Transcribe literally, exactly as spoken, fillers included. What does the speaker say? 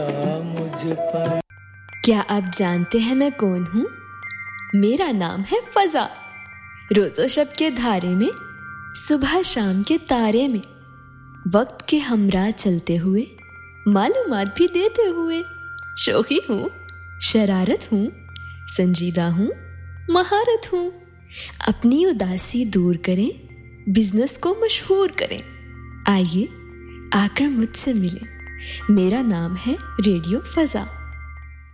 मुझ पर। क्या आप जानते हैं मैं कौन हूँ? मेरा नाम है फजा। रोज़ो शब के धारे में, सुबह शाम के तारे में, वक्त के हमरा चलते हुए, मालूमात भी देते हुए। शौकी हूँ, शरारत हूँ, संजीदा हूँ, महारत हूँ। अपनी उदासी दूर करें, बिजनेस को मशहूर करें। आइए आकर मुझसे मिलें। मेरा नाम है रेडियो फजा।